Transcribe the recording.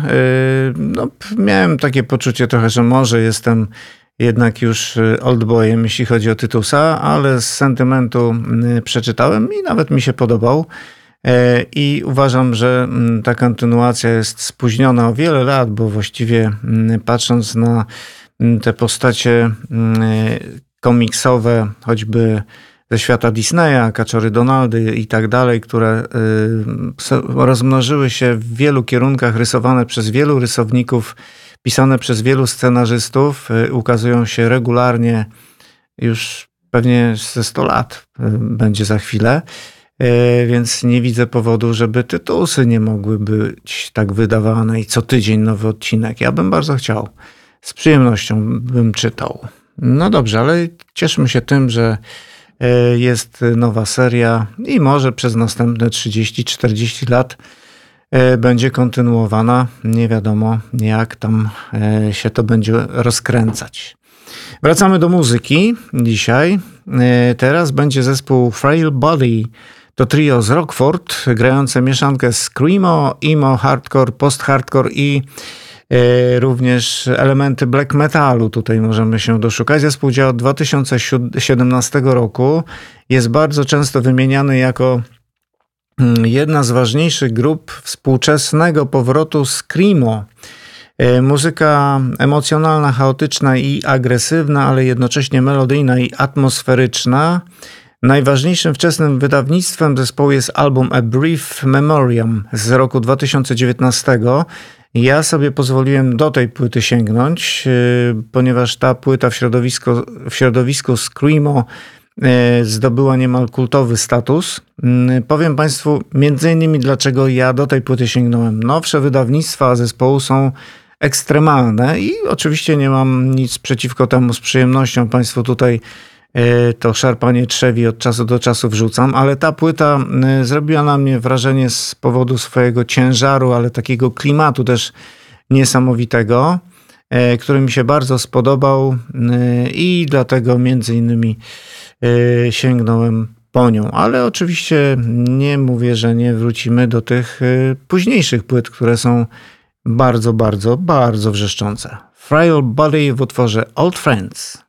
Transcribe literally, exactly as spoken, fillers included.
no, miałem takie poczucie trochę, że może jestem jednak już oldboyem, jeśli chodzi o Tytusa, ale z sentymentu przeczytałem i nawet mi się podobał. I uważam, że ta kontynuacja jest spóźniona o wiele lat, bo właściwie patrząc na te postacie komiksowe, choćby ze świata Disneya, Kaczory Donaldy i tak dalej, które rozmnożyły się w wielu kierunkach, rysowane przez wielu rysowników, pisane przez wielu scenarzystów, ukazują się regularnie już pewnie ze sto lat będzie za chwilę, więc nie widzę powodu, żeby Tytusy nie mogły być tak wydawane i co tydzień nowy odcinek. Ja bym bardzo chciał. Z przyjemnością bym czytał. No dobrze, ale cieszmy się tym, że jest nowa seria i może przez następne trzydzieści czterdzieści lat będzie kontynuowana. Nie wiadomo, jak tam się to będzie rozkręcać. Wracamy do muzyki dzisiaj. Teraz będzie zespół Frail Body. To trio z Rockford, grające mieszankę screamo, emo, hardcore, post-hardcore i również elementy black metalu. Tutaj możemy się doszukać. Zespół działa od dwa tysiące siedemnastego roku. Jest bardzo często wymieniany jako jedna z ważniejszych grup współczesnego powrotu screamo. Muzyka emocjonalna, chaotyczna i agresywna, ale jednocześnie melodyjna i atmosferyczna. Najważniejszym wczesnym wydawnictwem zespołu jest album A Brief Memoriam z roku dwa tysiące dziewiętnastego. Ja sobie pozwoliłem do tej płyty sięgnąć, ponieważ ta płyta w środowisku, w środowisku screamo zdobyła niemal kultowy status. Powiem Państwu między innymi dlaczego ja do tej płyty sięgnąłem. Nowsze wydawnictwa zespołu są ekstremalne i oczywiście nie mam nic przeciwko temu, z przyjemnością Państwu tutaj to szarpanie trzewi od czasu do czasu wrzucam, ale ta płyta zrobiła na mnie wrażenie z powodu swojego ciężaru, ale takiego klimatu też niesamowitego, który mi się bardzo spodobał i dlatego między innymi sięgnąłem po nią. Ale oczywiście nie mówię, że nie wrócimy do tych późniejszych płyt, które są bardzo, bardzo, bardzo wrzeszczące. Frail Body w utworze Old Friends.